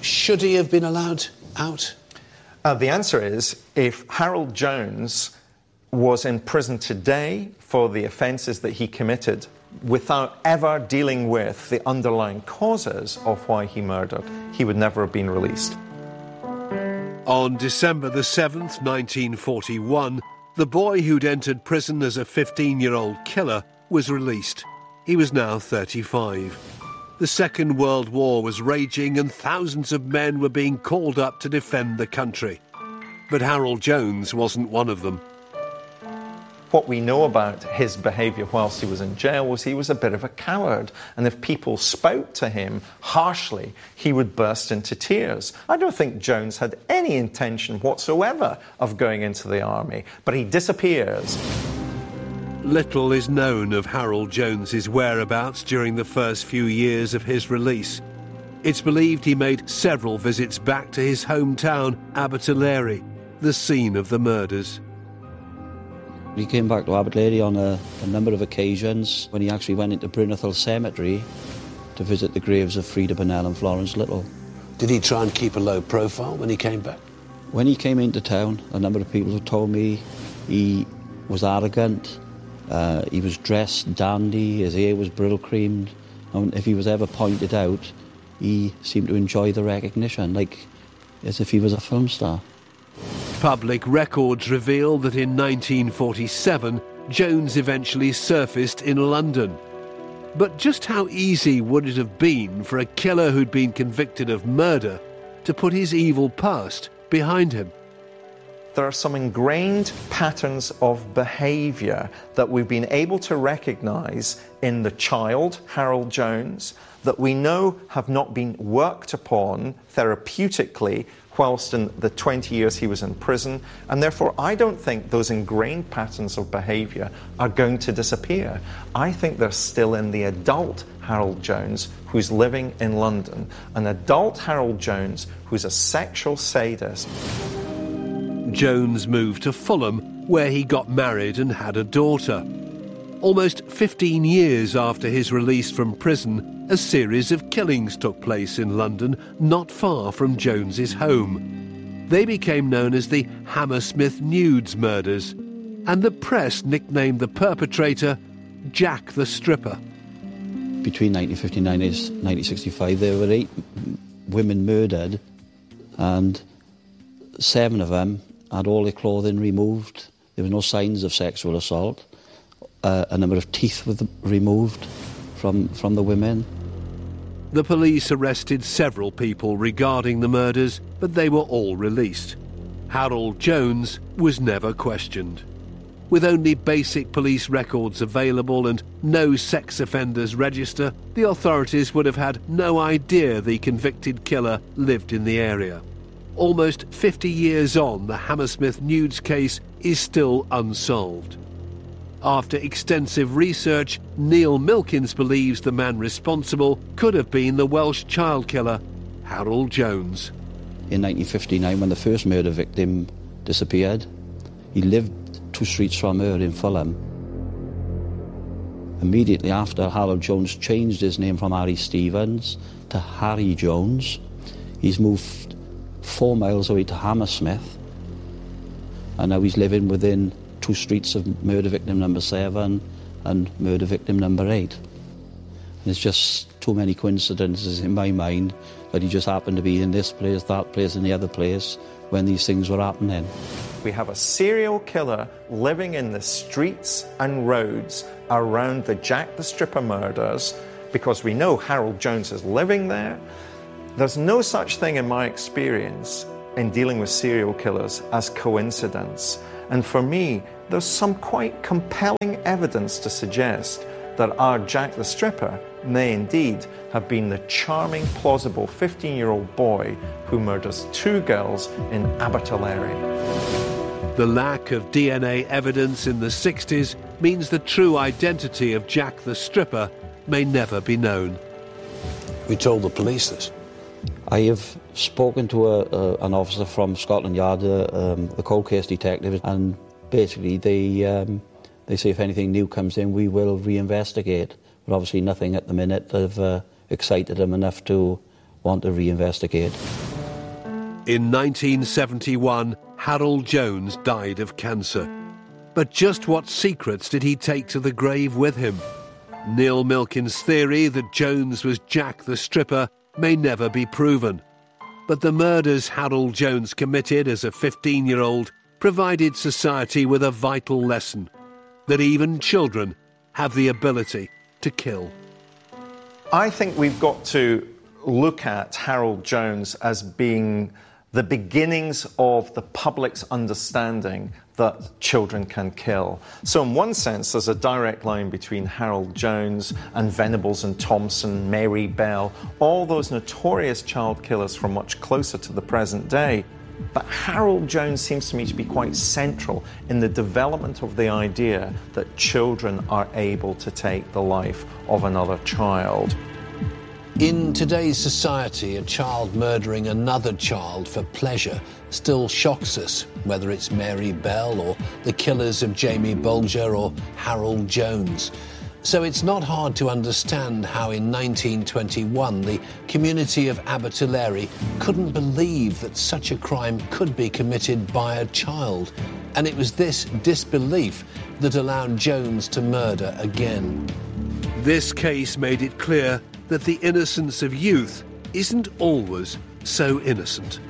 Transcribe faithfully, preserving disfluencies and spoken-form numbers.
Should he have been allowed out? Uh, the answer is, if Harold Jones was in prison today for the offences that he committed without ever dealing with the underlying causes of why he murdered, he would never have been released. On December the seventh, nineteen forty-one, the boy who'd entered prison as a fifteen-year-old killer was released. He was now thirty-five. The Second World War was raging and thousands of men were being called up to defend the country. But Harold Jones wasn't one of them. What we know about his behaviour whilst he was in jail was he was a bit of a coward, and if people spoke to him harshly, he would burst into tears. I don't think Jones had any intention whatsoever of going into the army, but he disappears. Little is known of Harold Jones's whereabouts during the first few years of his release. It's believed he made several visits back to his hometown, Abertillery, the scene of the murders. He came back to Abertillery on a, a number of occasions when he actually went into Brynethil Cemetery to visit the graves of Freda Burnell and Florence Little. Did he try and keep a low profile when he came back? When he came into town, a number of people have told me he was arrogant, uh, he was dressed dandy, his hair was brill-creamed, and if he was ever pointed out, he seemed to enjoy the recognition, like as if he was a film star. Public records reveal that in nineteen forty-seven, Jones eventually surfaced in London. But just how easy would it have been for a killer who'd been convicted of murder to put his evil past behind him? There are some ingrained patterns of behaviour that we've been able to recognise in the child, Harold Jones, that we know have not been worked upon therapeutically whilst in the twenty years he was in prison, and therefore I don't think those ingrained patterns of behaviour are going to disappear. I think they're still in the adult Harold Jones who's living in London, an adult Harold Jones who's a sexual sadist. Jones moved to Fulham, where he got married and had a daughter. Almost fifteen years after his release from prison, a series of killings took place in London, not far from Jones's home. They became known as the Hammersmith Nudes murders, and the press nicknamed the perpetrator Jack the Stripper. Between nineteen fifty-nine and nineteen sixty-five, there were eight women murdered, and seven of them had all their clothing removed. There were no signs of sexual assault. Uh, a number of teeth were removed from, from the women. The police arrested several people regarding the murders, but they were all released. Harold Jones was never questioned. With only basic police records available and no sex offenders register, the authorities would have had no idea the convicted killer lived in the area. Almost fifty years on, the Hammersmith Nudes case is still unsolved. After extensive research, Neil Milkins believes the man responsible could have been the Welsh child killer, Harold Jones. In nineteen fifty-nine, when the first murder victim disappeared, he lived two streets from her in Fulham. Immediately after, Harold Jones changed his name from Harry Stevens to Harry Jones. He's moved four miles away to Hammersmith, and now he's living within two streets of murder victim number seven and murder victim number eight. There's just too many coincidences in my mind that he just happened to be in this place, that place, and the other place when these things were happening. We have a serial killer living in the streets and roads around the Jack the Stripper murders because we know Harold Jones is living there. There's no such thing in my experience in dealing with serial killers as coincidence. And for me, there's some quite compelling evidence to suggest that our Jack the Stripper may indeed have been the charming, plausible fifteen-year-old boy who murders two girls in Abertillery. The lack of D N A evidence in the sixties means the true identity of Jack the Stripper may never be known. We told the police this. I have spoken to a, a, an officer from Scotland Yard, uh, um, the cold case detective, and basically they um, they say if anything new comes in, we will reinvestigate. But obviously nothing at the minute have uh, excited them enough to want to reinvestigate. In nineteen seventy-one, Harold Jones died of cancer. But just what secrets did he take to the grave with him? Neil Milkin's theory that Jones was Jack the Stripper may never be proven. But the murders Harold Jones committed as a fifteen-year-old provided society with a vital lesson, that even children have the ability to kill. I think we've got to look at Harold Jones as being the beginnings of the public's understanding that children can kill. So in one sense, there's a direct line between Harold Jones and Venables and Thompson, Mary Bell, all those notorious child killers from much closer to the present day. But Harold Jones seems to me to be quite central in the development of the idea that children are able to take the life of another child. In today's society, a child murdering another child for pleasure still shocks us, whether it's Mary Bell or the killers of Jamie Bulger or Harold Jones. So it's not hard to understand how in nineteen twenty-one the community of Abertillery couldn't believe that such a crime could be committed by a child. And it was this disbelief that allowed Jones to murder again. This case made it clear that the innocence of youth isn't always so innocent.